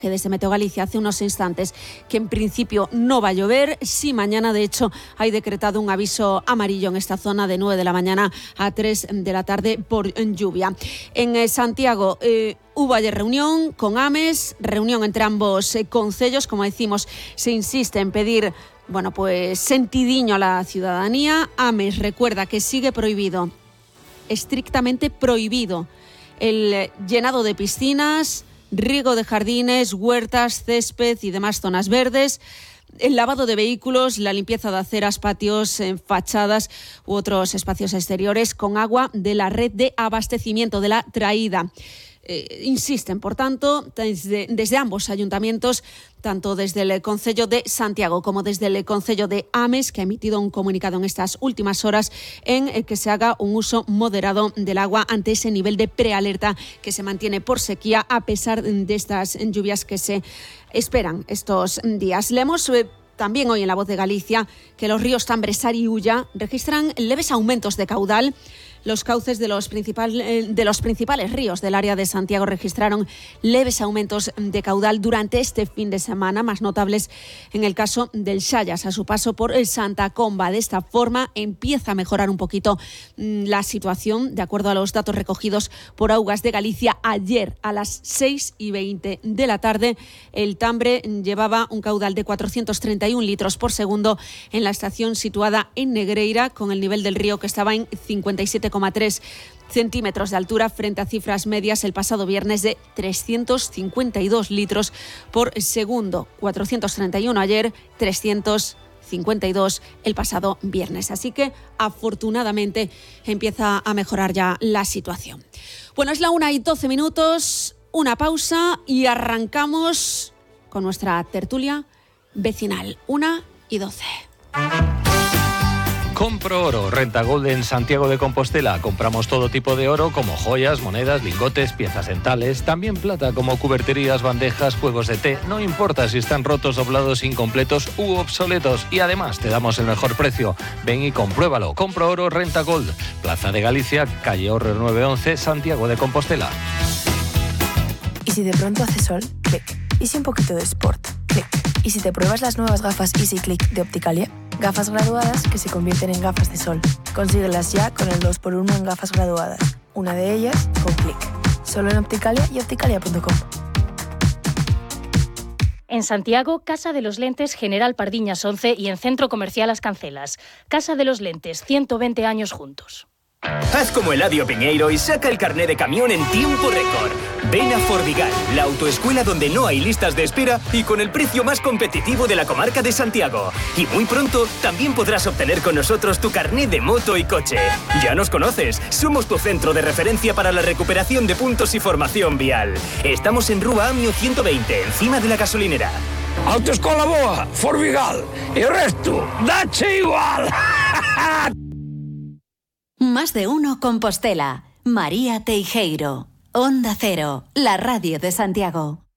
que desde Meteo Galicia hace unos instantes que en principio no va a llover. Sí, mañana de hecho hay decretado un aviso amarillo en esta zona de 9 de la mañana a 3 de la tarde por lluvia. En Santiago hubo ayer reunión con AMES, reunión entre ambos concellos. Como decimos, se insiste en pedir sentidiño a la ciudadanía. AMES recuerda que sigue prohibido, estrictamente prohibido, el llenado de piscinas, riego de jardines, huertas, césped y demás zonas verdes, el lavado de vehículos, la limpieza de aceras, patios, fachadas u otros espacios exteriores con agua de la red de abastecimiento, de la traída. Insisten, por tanto, desde ambos ayuntamientos, tanto desde el Concello de Santiago como desde el Concello de AMES, que ha emitido un comunicado en estas últimas horas en el que se haga un uso moderado del agua ante ese nivel de prealerta que se mantiene por sequía a pesar de estas lluvias que se esperan estos días. Leemos también hoy en La Voz de Galicia que los ríos Tambre, Sar y Ulla registran leves aumentos de caudal. Los cauces de los principales ríos del área de Santiago registraron leves aumentos de caudal durante este fin de semana, más notables en el caso del Xallas, a su paso por el Santa Comba. De esta forma empieza a mejorar un poquito la situación, de acuerdo a los datos recogidos por Augas de Galicia. Ayer a las 6:20 de la tarde, el Tambre llevaba un caudal de 431 litros por segundo en la estación situada en Negreira, con el nivel del río que estaba en 57,3 centímetros de altura frente a cifras medias el pasado viernes de 352 litros por segundo. 431 ayer, 352 el pasado viernes. Así que afortunadamente empieza a mejorar ya la situación. Bueno, es la 1:12, una pausa y arrancamos con nuestra tertulia vecinal. 1:12. Compro Oro, Renta Gold en Santiago de Compostela. Compramos todo tipo de oro como joyas, monedas, lingotes, piezas dentales, también plata como cuberterías, bandejas, juegos de té. No importa si están rotos, doblados, incompletos u obsoletos. Y además te damos el mejor precio. Ven y compruébalo. Compro Oro, Renta Gold. Plaza de Galicia, calle Orre 911, Santiago de Compostela. ¿Y si de pronto hace sol? Clic. ¿Y si un poquito de sport? Clic. ¿Y si te pruebas las nuevas gafas Easy Click de Opticalia? Gafas graduadas que se convierten en gafas de sol. Consíguelas ya con el 2x1 en gafas graduadas. Una de ellas con Click. Solo en Opticalia y opticalia.com. En Santiago, Casa de los Lentes General Pardiñas 11 y en Centro Comercial Las Cancelas. Casa de los Lentes, 120 años juntos. Haz como Eladio Piñeiro y saca el carné de camión en tiempo récord. Ven a Fordigal, la autoescuela donde no hay listas de espera y con el precio más competitivo de la comarca de Santiago. Y muy pronto también podrás obtener con nosotros tu carné de moto y coche. Ya nos conoces, somos tu centro de referencia para la recuperación de puntos y formación vial. Estamos en Rúa Amio 120, encima de la gasolinera. Autoescola boa, Fordigal, y el resto, dache igual. Más de uno Compostela. María Teijeiro. Onda Cero, la radio de Santiago.